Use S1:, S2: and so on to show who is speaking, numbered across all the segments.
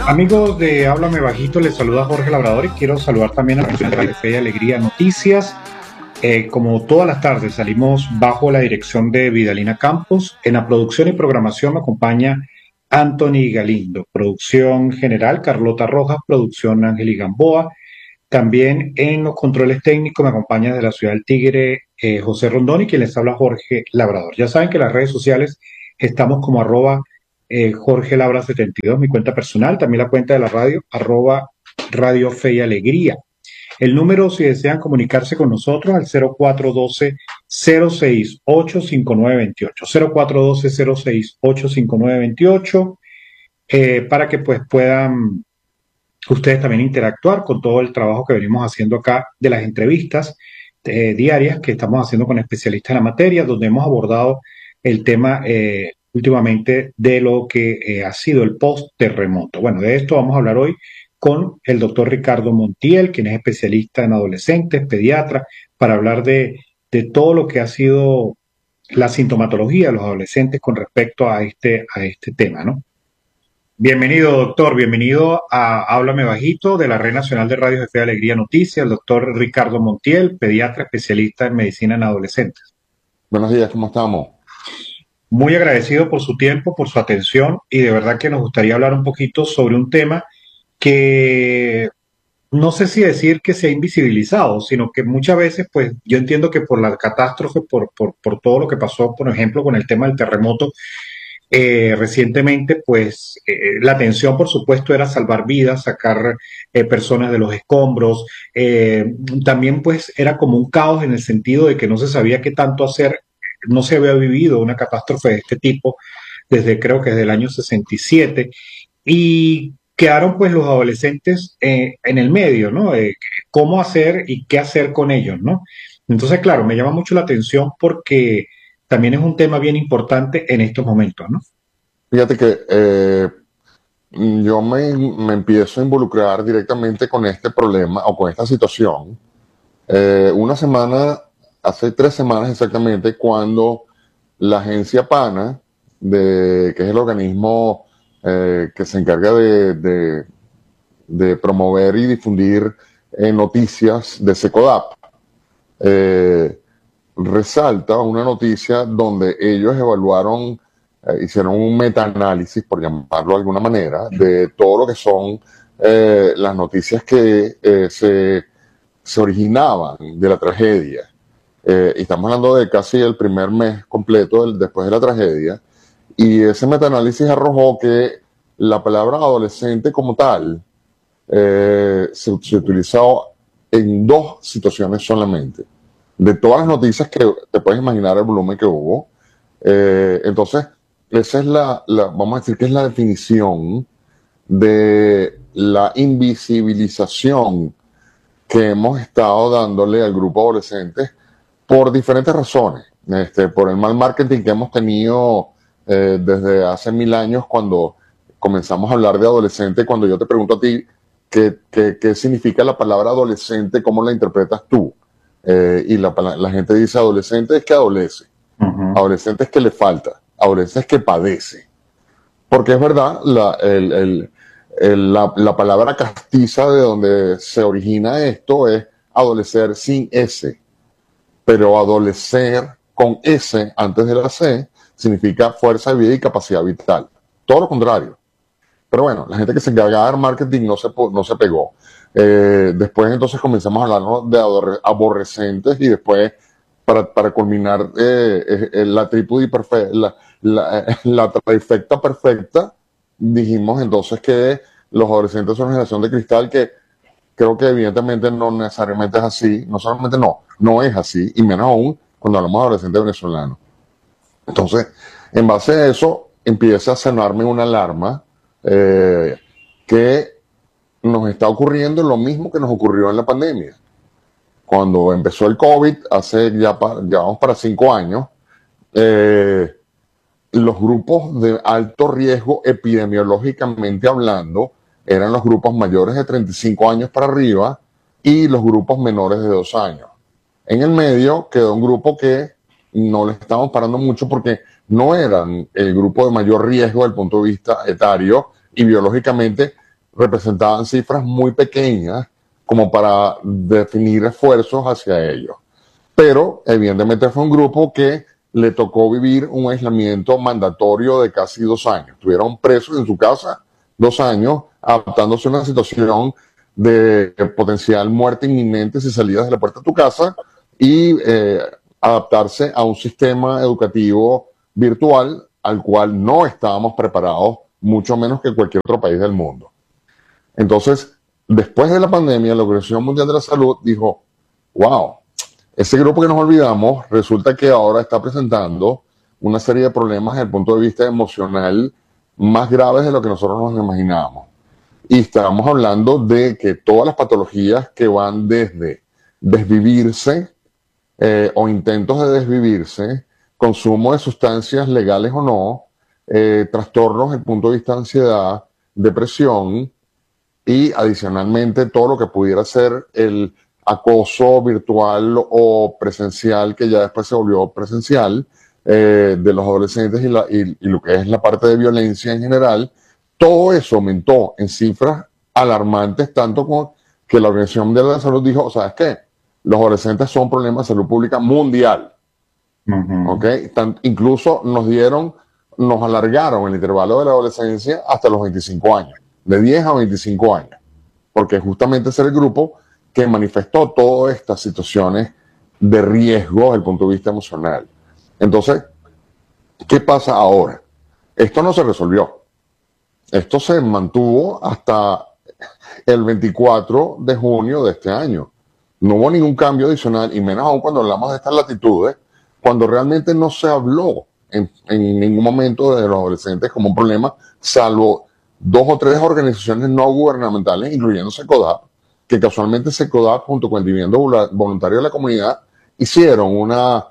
S1: Amigos de Háblame Bajito, les saluda Jorge Labrador y quiero saludar también a la de Fe y Alegría Noticias. Como todas las tardes salimos bajo la dirección de Vidalina Campos. En la producción y programación me acompaña Anthony Galindo. Producción general Carlota Rojas, producción Ángel Gamboa. También en los controles técnicos me acompaña desde la ciudad del Tigre José Rondón y quien les habla Jorge Labrador. Ya saben que en las redes sociales estamos como Jorge Labra 72, mi cuenta personal, también la cuenta de la radio, Radio Fe y Alegría. El número, si desean comunicarse con nosotros, al 0412-068-5928, 0412-068-5928, para que pues puedan ustedes también interactuar con todo el trabajo que venimos haciendo acá de las entrevistas diarias que estamos haciendo con especialistas en la materia, donde hemos abordado el tema últimamente de lo que ha sido el post-terremoto. Bueno, de esto vamos a hablar hoy con el doctor Ricardo Montiel, quien es especialista en adolescentes, pediatra, para hablar de todo lo que ha sido la sintomatología de los adolescentes con respecto a este tema, ¿no? Bienvenido, doctor. Bienvenido a Háblame Bajito de la Red Nacional de Radios de Fe y Alegría Noticias, el doctor Ricardo Montiel, pediatra especialista en medicina en adolescentes.
S2: Buenos días, ¿cómo estamos?
S1: Muy agradecido por su tiempo, por su atención y de verdad que nos gustaría hablar un poquito sobre un tema que no sé si decir que se ha invisibilizado, sino que muchas veces, pues yo entiendo que por la catástrofe, por todo lo que pasó, por ejemplo, con el tema del terremoto, recientemente, pues la atención, por supuesto, era salvar vidas, sacar personas de los escombros. También, pues, era como un caos en el sentido de que no se sabía qué tanto hacer. No se había vivido una catástrofe de este tipo desde, creo que desde el año 67. Y quedaron, pues, los adolescentes en el medio, ¿no? Cómo hacer y qué hacer con ellos, ¿no? Entonces, claro, me llama mucho la atención porque también es un tema bien importante en estos momentos, ¿no?
S2: Fíjate que yo me empiezo a involucrar directamente con este problema o con esta situación. Una semana, hace 3 semanas exactamente, cuando la agencia PANA, que es el organismo que se encarga de promover y difundir noticias de SECODAP, resalta una noticia donde ellos evaluaron, hicieron un metaanálisis, por llamarlo de alguna manera, de todo lo que son las noticias que se originaban de la tragedia. Y estamos hablando de casi el primer mes completo después de la tragedia, y ese metaanálisis arrojó que la palabra adolescente como tal se utilizó en 2 situaciones solamente. De todas las noticias que te puedes imaginar el volumen que hubo. Entonces, esa es vamos a decir que es la definición de la invisibilización que hemos estado dándole al grupo adolescente por diferentes razones. Por el mal marketing que hemos tenido desde hace 1000 años, cuando comenzamos a hablar de adolescente. Cuando yo te pregunto a ti qué significa la palabra adolescente, ¿cómo la interpretas tú? Y la gente dice adolescente es que adolece, adolescente es que le falta, adolescente es que padece. Porque es verdad, la palabra castiza de donde se origina esto es adolecer sin S, pero adolecer con S antes de la C significa fuerza de vida y capacidad vital. Todo lo contrario. Pero bueno, la gente que se encargaba de marketing no se pegó. Después entonces comenzamos a hablar, ¿no?, de aborrecentes, y después para culminar la trípode perfecta, la trifecta perfecta, dijimos entonces que los adolescentes son una generación de cristal, que creo que evidentemente no necesariamente es así. No solamente no es así, y menos aún cuando hablamos de adolescentes venezolanos. Entonces, en base a eso, empieza a sonarme una alarma que nos está ocurriendo lo mismo que nos ocurrió en la pandemia. Cuando empezó el COVID, ya vamos para 5 años, los grupos de alto riesgo epidemiológicamente hablando eran los grupos mayores de 35 años para arriba y los grupos menores de 2 años. En el medio quedó un grupo que no le estamos parando mucho porque no eran el grupo de mayor riesgo desde el punto de vista etario y biológicamente representaban cifras muy pequeñas como para definir esfuerzos hacia ellos. Pero evidentemente fue un grupo que le tocó vivir un aislamiento mandatorio de casi 2 años. Estuvieron presos en su casa 2 años, adaptándose a una situación de potencial muerte inminente si salías de la puerta de tu casa y adaptarse a un sistema educativo virtual al cual no estábamos preparados, mucho menos que cualquier otro país del mundo. Entonces, después de la pandemia, la Organización Mundial de la Salud dijo, wow, ese grupo que nos olvidamos resulta que ahora está presentando una serie de problemas desde el punto de vista emocional más graves de lo que nosotros nos imaginábamos. Y estamos hablando de que todas las patologías que van desde desvivirse o intentos de desvivirse, consumo de sustancias legales o no, trastornos desde el punto de vista de ansiedad, depresión y adicionalmente todo lo que pudiera ser el acoso virtual o presencial, que ya después se volvió presencial, de los adolescentes y lo que es la parte de violencia en general, todo eso aumentó en cifras alarmantes, tanto como que la Organización Mundial de la Salud dijo, ¿sabes qué? Los adolescentes son un problema de salud pública mundial. ¿Okay? Incluso nos alargaron el intervalo de la adolescencia hasta los 25 años, de 10 a 25 años, porque justamente ese era el grupo que manifestó todas estas situaciones de riesgo desde el punto de vista emocional. Entonces, ¿qué pasa ahora? Esto no se resolvió. Esto se mantuvo hasta el 24 de junio de este año. No hubo ningún cambio adicional, y menos aún cuando hablamos de estas latitudes, cuando realmente no se habló en ningún momento de los adolescentes como un problema, salvo 2 o 3 organizaciones no gubernamentales, incluyendo SECODAP, que casualmente SECODAP, junto con el Dividendo Voluntario de la Comunidad, hicieron una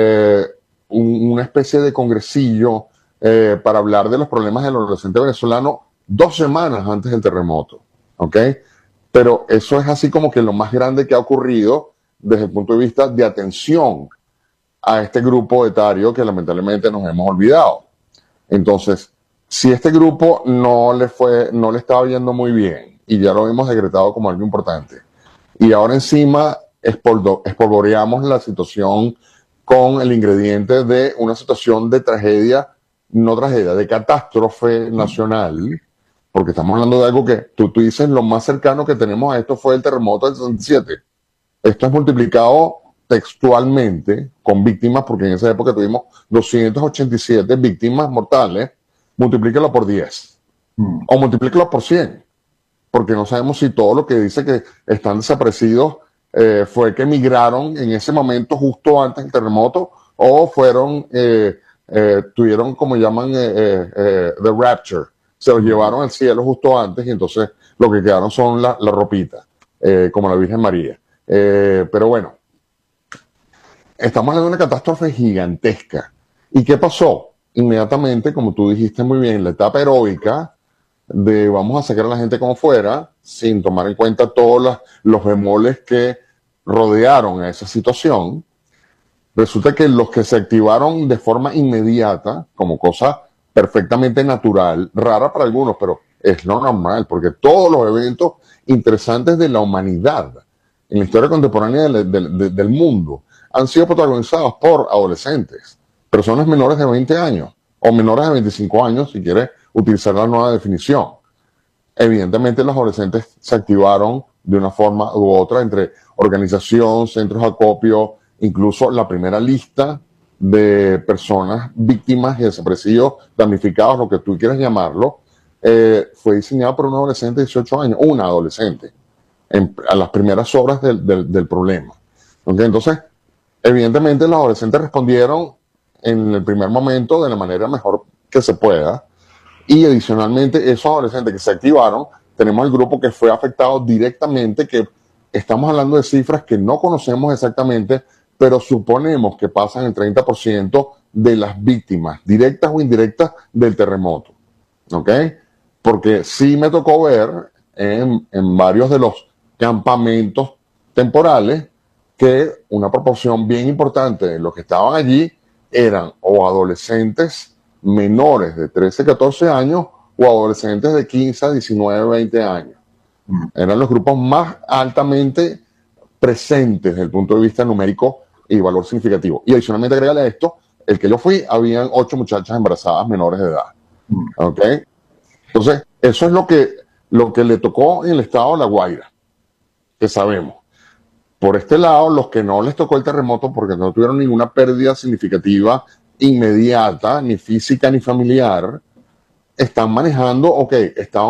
S2: especie de congresillo para hablar de los problemas del adolescente venezolano 2 semanas antes del terremoto. ¿Ok? Pero eso es así como que lo más grande que ha ocurrido desde el punto de vista de atención a este grupo etario que lamentablemente nos hemos olvidado. Entonces, si este grupo no le estaba yendo muy bien, y ya lo hemos decretado como algo importante, y ahora encima espolvoreamos la situación con el ingrediente de una situación de tragedia, no tragedia, de catástrofe nacional, porque estamos hablando de algo que tú dices, lo más cercano que tenemos a esto fue el terremoto del 67. Esto es multiplicado textualmente con víctimas, porque en esa época tuvimos 287 víctimas mortales, multiplícalo por 10 o multiplícalo por 100, porque no sabemos si todo lo que dice que están desaparecidos fue que emigraron en ese momento justo antes del terremoto o tuvieron como llaman the rapture, se los llevaron al cielo justo antes y entonces lo que quedaron son la ropita, como la Virgen María. Pero bueno, estamos hablando de una catástrofe gigantesca. ¿Y qué pasó? Inmediatamente, como tú dijiste muy bien, la etapa heroica de vamos a sacar a la gente como fuera, sin tomar en cuenta todos los bemoles que rodearon a esa situación, resulta que los que se activaron de forma inmediata, como cosa perfectamente natural, rara para algunos, pero es lo normal, porque todos los eventos interesantes de la humanidad en la historia contemporánea del mundo han sido protagonizados por adolescentes, personas menores de 20 años o menores de 25 años, si quieres utilizar la nueva definición. Evidentemente los adolescentes se activaron de una forma u otra entre organización, centros de acopio, incluso la primera lista de personas víctimas y desaparecidos, damnificados, lo que tú quieras llamarlo, fue diseñada por un adolescente de 18 años, una adolescente, a las primeras horas del problema. ¿Okay? Entonces, evidentemente los adolescentes respondieron en el primer momento de la manera mejor que se pueda, y adicionalmente esos adolescentes que se activaron, tenemos el grupo que fue afectado directamente, que estamos hablando de cifras que no conocemos exactamente, pero suponemos que pasan el 30% de las víctimas, directas o indirectas, del terremoto. ¿Ok? Porque sí me tocó ver en varios de los campamentos temporales que una proporción bien importante de los que estaban allí eran o adolescentes menores de 13, 14 años o adolescentes de 15 a 19, 20 años. Eran los grupos más altamente presentes desde el punto de vista numérico y valor significativo. Y adicionalmente, agrégale a esto, el que yo fui, habían 8 muchachas embarazadas menores de edad. ¿Ok? Entonces, eso es lo que le tocó en el estado de La Guaira, que sabemos. Por este lado, los que no les tocó el terremoto porque no tuvieron ninguna pérdida significativa inmediata, ni física ni familiar, están manejando, ok, estamos